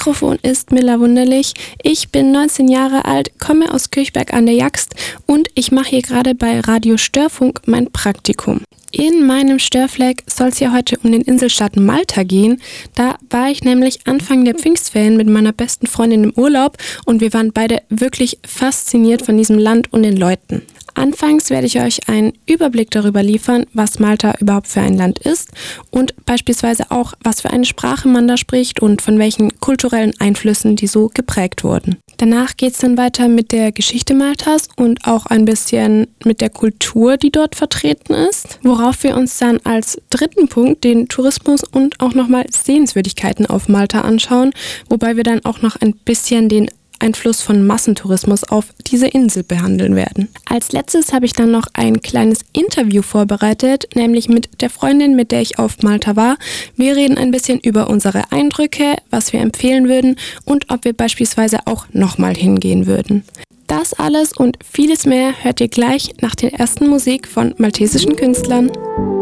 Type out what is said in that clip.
Mikrofon ist Milla Wunderlich. Ich bin 19 Jahre alt, komme aus Kirchberg an der Jaxt und ich mache hier gerade bei Radio Störfunk mein Praktikum. In meinem Störfleck soll es ja heute um den Inselstaat Malta gehen. Da war ich nämlich Anfang der Pfingstferien mit meiner besten Freundin im Urlaub und wir waren beide wirklich fasziniert von diesem Land und den Leuten. Anfangs werde ich euch einen Überblick darüber liefern, was Malta überhaupt für ein Land ist und beispielsweise auch, was für eine Sprache man da spricht und von welchen kulturellen Einflüssen die so geprägt wurden. Danach geht es dann weiter mit der Geschichte Maltas und auch ein bisschen mit der Kultur, die dort vertreten ist, worauf wir uns dann als dritten Punkt den Tourismus und auch nochmal Sehenswürdigkeiten auf Malta anschauen, wobei wir dann auch noch ein bisschen den Einfluss von Massentourismus auf diese Insel behandeln werden. Als letztes habe ich dann noch ein kleines Interview vorbereitet, nämlich mit der Freundin, mit der ich auf Malta war. Wir reden ein bisschen über unsere Eindrücke, was wir empfehlen würden und ob wir beispielsweise auch nochmal hingehen würden. Das alles und vieles mehr hört ihr gleich nach der ersten Musik von maltesischen Künstlern.